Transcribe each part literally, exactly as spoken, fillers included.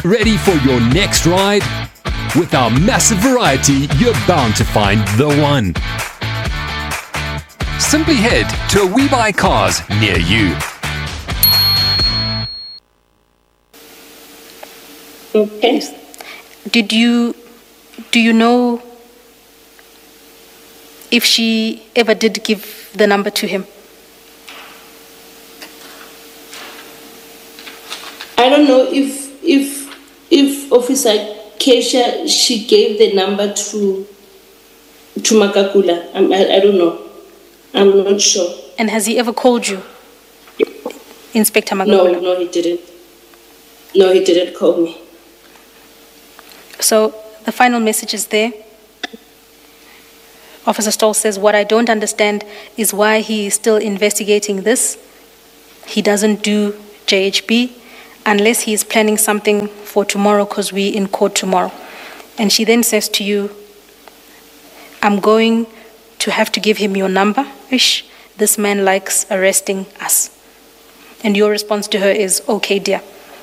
Ready for your next ride? With our massive variety, you're bound to find the one. Simply head to a WeBuyCars near you. Okay. Did you, do you know if she ever did give the number to him? I don't know if if if Officer Keisha, she gave the number to to Makakula. I, I, I don't know. I'm not sure. And has he ever called you, Inspector Makakula? No, no, he didn't. No, he didn't call me. So the final message is there. Officer Stoll says, what I don't understand is why he is still investigating this. He doesn't do J H B unless he is planning something for tomorrow, because we're in court tomorrow. And she then says to you, I'm going to have to give him your number. Ish, this man likes arresting us. And your response to her is, okay, dear.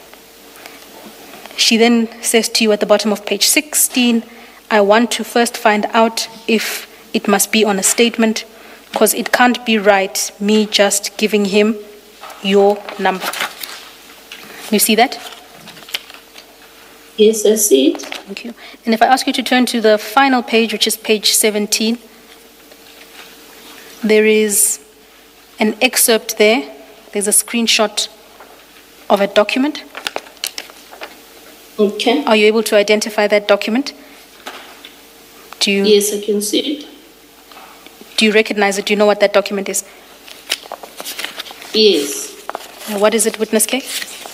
She then says to you at the bottom of page sixteen, I want to first find out if it must be on a statement, because it can't be right, me just giving him your number. You see that? Yes, I see it. Thank you. And if I ask you to turn to the final page, which is page seventeen, there is an excerpt there. There's a screenshot of a document. Okay. Are you able to identify that document? Do you? Yes, I can see it. Do you recognize it? Do you know what that document is? Yes. And what is it, Witness K?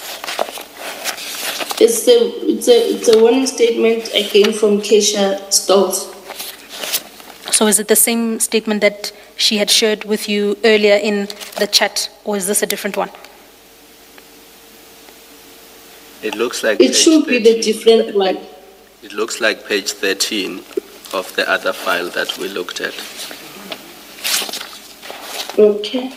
It's the it's a it's a warning statement again from Keisha Stoltz. So is it the same statement that she had shared with you earlier in the chat, or is this a different one? It looks like it should be the different one. It looks like page thirteen of the other file that we looked at. Okay.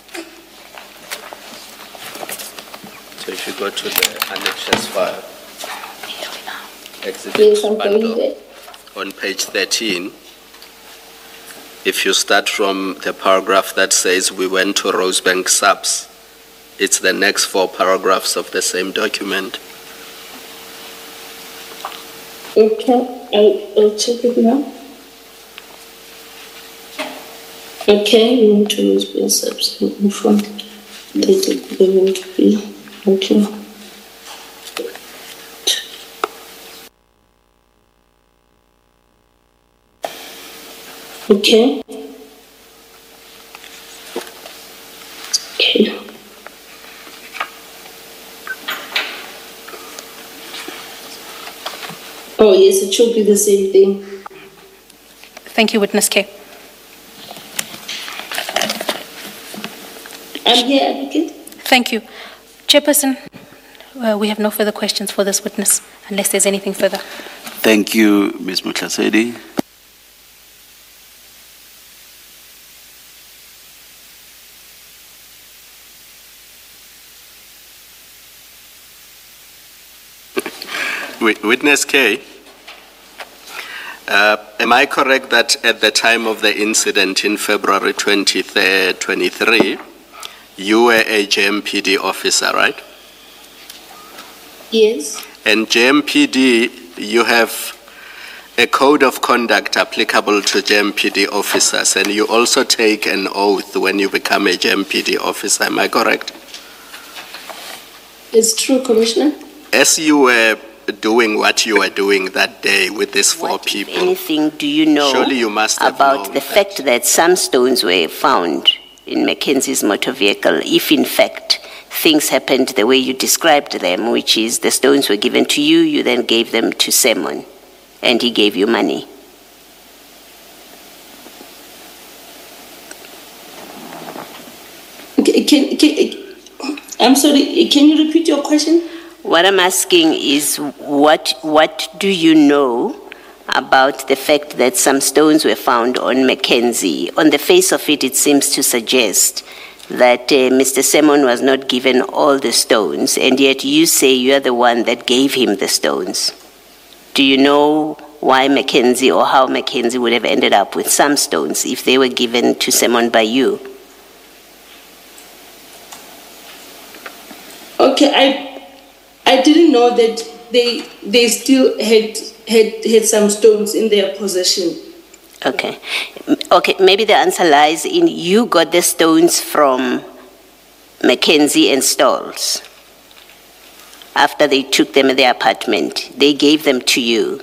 So if you go to the annexes file, exhibit Yes, I'm bundle, going there. on page thirteen, if you start from the paragraph that says we went to Rosebank Subs, it's the next four paragraphs of the same document. Okay, I'll, I'll check it now. Okay, we went to Rosebank Subs in front. They did they went to be. Okay. Okay. Okay. Oh, yes, it should be the same thing. Thank you, Witness K. I'm here, Advocate. Thank you. Chairperson, uh, we have no further questions for this witness, unless there's anything further. Thank you, Miz Mutlasedi. Witness K, uh, am I correct that at the time of the incident in February twenty-third, twenty-three, you were a J M P D officer, right? Yes. And J M P D, you have a code of conduct applicable to J M P D officers, and you also take an oath when you become a J M P D officer, am I correct? It's true, Commissioner. As you were doing what you were doing that day with these four What, people, if anything, do you know surely you must have about known the that. fact that some stones were found in Mackenzie's motor vehicle, if in fact things happened the way you described them, which is the stones were given to you, you then gave them to Simon, and he gave you money? Can, can, I'm sorry, can you repeat your question? What I'm asking is, what what do you know about the fact that some stones were found on Mackenzie? On the face of it, it seems to suggest that uh, Mister Simon was not given all the stones, and yet you say you are the one that gave him the stones. Do you know why Mackenzie or how Mackenzie would have ended up with some stones if they were given to Simon by you? Okay, I I didn't know that they they still had had had some stones in their possession. Okay. Okay, maybe the answer lies in you got the stones from Mackenzie and Stolz. After they took them in their apartment, they gave them to you.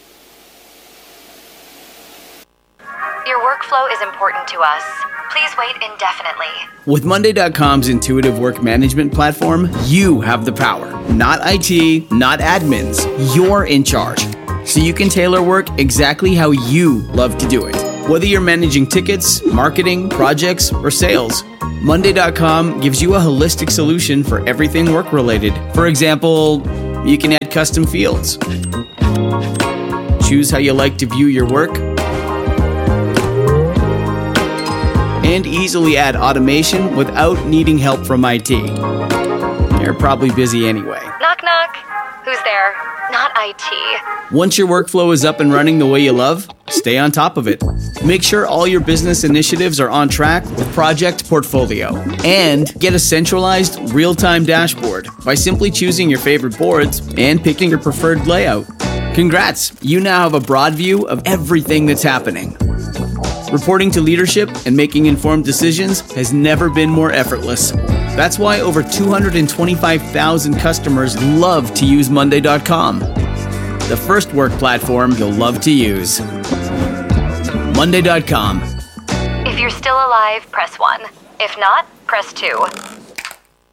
Your workflow is important to us. Please wait indefinitely. With Monday dot com's intuitive work management platform, you have the power. Not I T, not admins. You're in charge. So you can tailor work exactly how you love to do it. Whether you're managing tickets, marketing, projects, or sales, Monday dot com gives you a holistic solution for everything work-related. For example, you can add custom fields, choose how you like to view your work, and easily add automation without needing help from I T. You're probably busy anyway. Knock, knock. Who's there? Not I T. Once your workflow is up and running the way you love, stay on top of it. Make sure all your business initiatives are on track with Project Portfolio. And get a centralized, real-time dashboard by simply choosing your favorite boards and picking your preferred layout. Congrats! You now have a broad view of everything that's happening. Reporting to leadership and making informed decisions has never been more effortless. That's why over two hundred twenty-five thousand customers love to use Monday dot com. The first work platform you'll love to use. Monday dot com. If you're still alive, press one. If not, press two.